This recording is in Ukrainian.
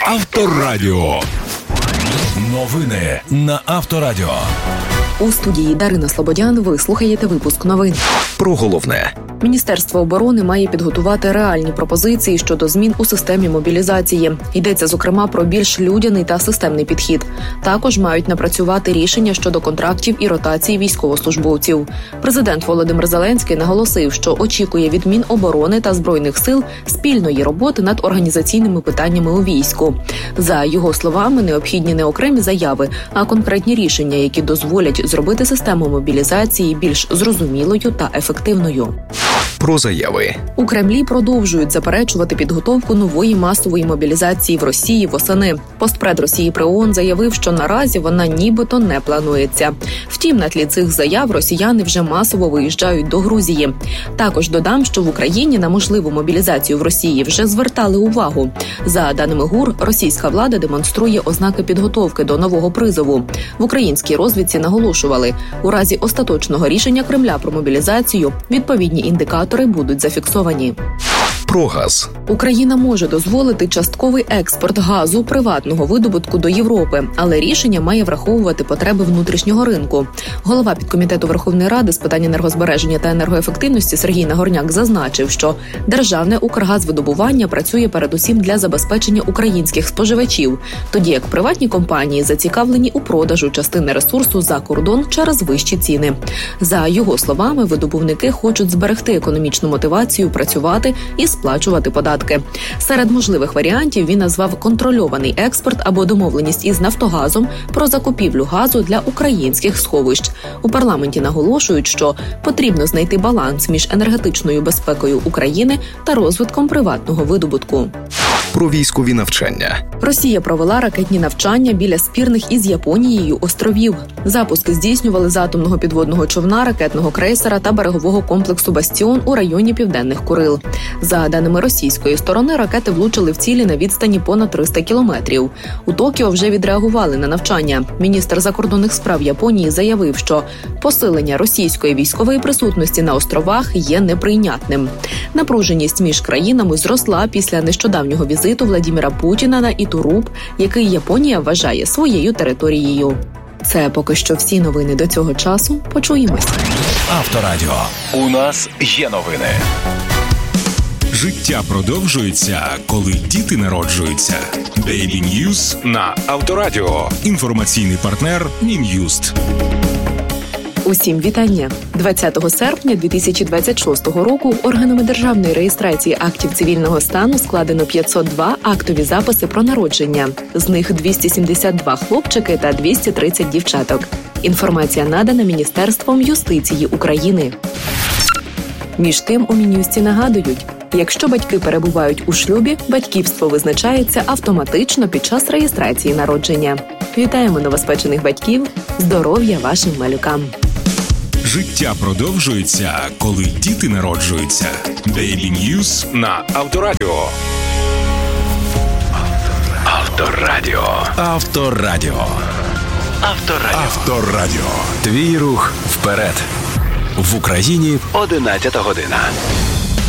Авторадіо. Новини на Авторадіо. У студії Дарина Слободян ви слухаєте випуск новин. Про головне. Міністерство оборони має підготувати реальні пропозиції щодо змін у системі мобілізації. Йдеться, зокрема, про більш людяний та системний підхід. Також мають напрацювати рішення щодо контрактів і ротації військовослужбовців. Президент Володимир Зеленський наголосив, що очікує від Міноборони та Збройних сил спільної роботи над організаційними питаннями у війську. За його словами, необхідні не окремі заяви, а конкретні рішення, які дозволять зробити систему мобілізації більш зрозумілою та ефективною. Про заяви. У Кремлі продовжують заперечувати підготовку нової масової мобілізації в Росії восени. Постпред Росії при ООН заявив, що наразі вона нібито не планується. Втім, на тлі цих заяв росіяни вже масово виїжджають до Грузії. Також додам, що в Україні на можливу мобілізацію в Росії вже звертали увагу. За даними ГУР, російська влада демонструє ознаки підготовки до нового призову. В українській розвідці наголошували, у разі остаточного рішення Кремля про мобілізацію відповідні індикатори будуть зафіксовані. Про газ. Україна може дозволити частковий експорт газу приватного видобутку до Європи, але рішення має враховувати потреби внутрішнього ринку. Голова підкомітету Верховної Ради з питань енергозбереження та енергоефективності Сергій Нагорняк зазначив, що державне Укргазвидобування працює передусім для забезпечення українських споживачів, тоді як приватні компанії зацікавлені у продажу частини ресурсу за кордон через вищі ціни. За його словами, видобувники хочуть зберегти економічну мотивацію працювати і сплачувати податки. Серед можливих варіантів він назвав контрольований експорт або домовленість із Нафтогазом про закупівлю газу для українських сховищ. У парламенті наголошують, що потрібно знайти баланс між енергетичною безпекою України та розвитком приватного видобутку. Про військові навчання. Росія провела ракетні навчання біля спірних із Японією островів. Запуски здійснювали з атомного підводного човна, ракетного крейсера та берегового комплексу «Бастіон» у районі Південних Курил. За даними російської сторони, ракети влучили в цілі на відстані понад 300 кілометрів. У Токіо вже відреагували на навчання. Міністр закордонних справ Японії заявив, що посилення російської військової присутності на островах є неприйнятним. Напруженість між країнами зросла після нещодавнього візиту Владіміра Путіна на Ітуруб, який Японія вважає своєю територією. Це поки що всі новини до цього часу. Почуємось. Авторадіо. У нас є новини. Життя продовжується, коли діти народжуються. Baby News на Авторадіо. Інформаційний партнер Мін'юст. Усім вітання! 20 серпня 2026 року органами державної реєстрації актів цивільного стану складено 502 актові записи про народження. З них 272 хлопчики та 230 дівчаток. Інформація надана Міністерством юстиції України. Між тим у Мін'юсті нагадують, якщо батьки перебувають у шлюбі, батьківство визначається автоматично під час реєстрації народження. Вітаємо новоспечених батьків! Здоров'я вашим малюкам! Життя продовжується, коли діти народжуються. Baby News на Авторадіо. Авторадіо. Авторадіо. Авторадіо. Авторадіо. Твій рух вперед. В Україні 11 година.